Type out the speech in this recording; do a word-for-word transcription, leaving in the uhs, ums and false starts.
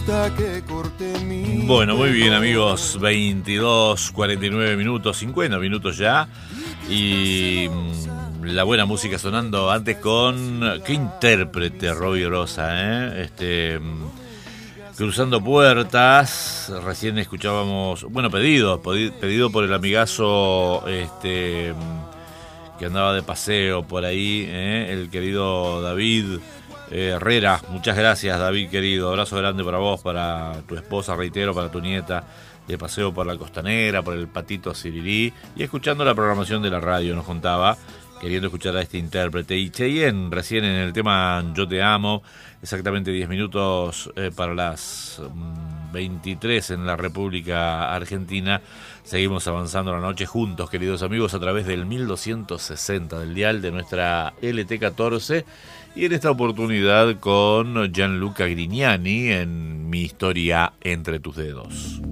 Bueno, muy bien amigos, veintidós, cuarenta y nueve minutos, cincuenta minutos ya. Y mmm, la buena música sonando antes con... ¡Qué intérprete Robbie Rosa! ¿eh? Este, mmm, Cruzando Puertas, recién escuchábamos... Bueno, pedido, pedido por el amigazo este, que andaba de paseo por ahí, ¿eh? El querido David... Herrera, muchas gracias David querido, abrazo grande para vos, para tu esposa, reitero, para tu nieta, de paseo por la Costanera, por el Patito Sirirí, y escuchando la programación de la radio, nos contaba, queriendo escuchar a este intérprete. Y Cheyenne, recién en el tema Yo Te Amo, exactamente diez minutos eh, para las mm, veintitrés en la República Argentina. Seguimos avanzando la noche juntos, queridos amigos, a través del mil doscientos sesenta del dial de nuestra L T catorce. Y en esta oportunidad con Gianluca Grignani en Mi Historia Entre Tus Dedos.